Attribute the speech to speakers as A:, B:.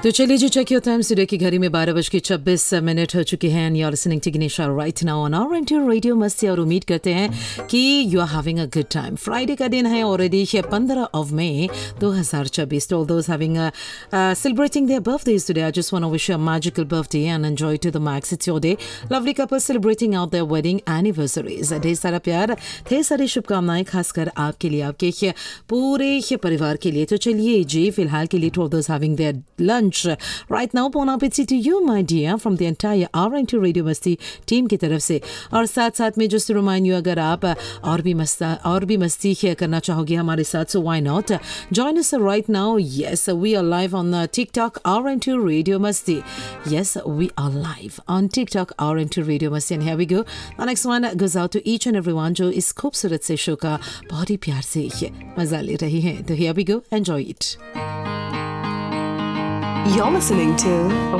A: तो चलिए जी, check your time. सुबह की घड़ी में 12:26 हो चुके हैं and you are listening to गिनेशा right now on RNT radio मस्ती। और उम्मीद करते हैं कि you are having a good time. Friday का दिन है already, 15 May 2024। To all those having celebrating their birthdays today, I just want to wish you a magical birthday and enjoy to the max. It's your day. Lovely couples celebrating out their wedding anniversaries. ढेर सारा प्यार, ढेर सारी शुभकामनाएं खासकर आपके लिए, आपके पूरे परिवार के लिए। तो चलिए जी, फिलहाल के लिए to all those having their lunch right now, bon appétit to you my dear from the entire RNT Radio Masti team की तरफ से। और साथ साथ में just to remind you, अगर आप और भी मस्ती करना चाहोगे हमारे साथ, so why not join us right now. Yes, we are live on TikTok RNT Radio Masti. Yes, we are live on TikTok RNT Radio Masti, and here we go. The next one goes out to each and everyone जो इस खूबसूरत से show का बहुत ही प्यार से मजा ले रही हैं। तो here we go, enjoy it.
B: You're listening to